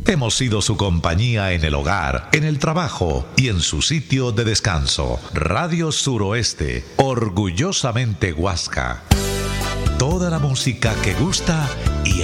Hemos sido su compañía en el hogar, en el trabajo y en su sitio de descanso. Radio Suroeste, orgullosamente Huasca. Toda la música que gusta y